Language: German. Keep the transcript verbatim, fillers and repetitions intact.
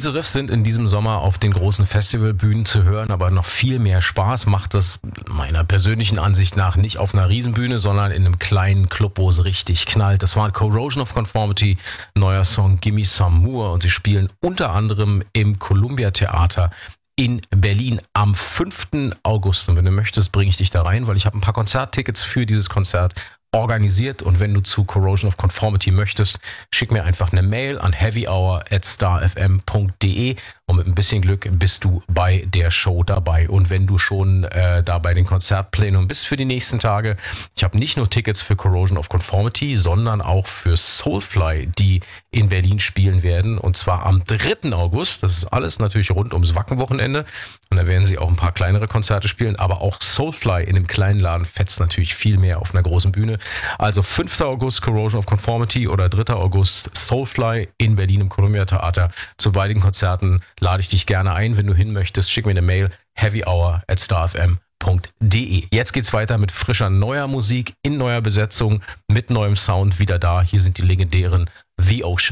Diese Riffs sind in diesem Sommer auf den großen Festivalbühnen zu hören, aber noch viel mehr Spaß macht das meiner persönlichen Ansicht nach nicht auf einer Riesenbühne, sondern in einem kleinen Club, wo es richtig knallt. Das war Corrosion of Conformity, neuer Song Gimme Some More, und sie spielen unter anderem im Columbia Theater in Berlin am fünften August. Und wenn du möchtest, bringe ich dich da rein, weil ich habe ein paar Konzerttickets für dieses Konzert organisiert, und wenn du zu Corrosion of Conformity möchtest, schick mir einfach eine Mail an heavyhour at starfm punkt de, und mit ein bisschen Glück bist du bei der Show dabei. Und wenn du schon äh, da bei den Konzertplänen bist für die nächsten Tage, ich habe nicht nur Tickets für Corrosion of Conformity, sondern auch für Soulfly, die in Berlin spielen werden, und zwar am dritten August. Das ist alles natürlich rund ums Wackenwochenende, und da werden sie auch ein paar kleinere Konzerte spielen, aber auch Soulfly in dem kleinen Laden fetzt natürlich viel mehr auf einer großen Bühne. Also fünfter August Corrosion of Conformity oder dritter August Soulfly in Berlin im Columbia Theater. Zu beiden Konzerten lade ich dich gerne ein. Wenn du hin möchtest, schick mir eine Mail, heavyhour at starfm punkt de. Jetzt geht's weiter mit frischer neuer Musik in neuer Besetzung, mit neuem Sound wieder da. Hier sind die legendären The Ocean.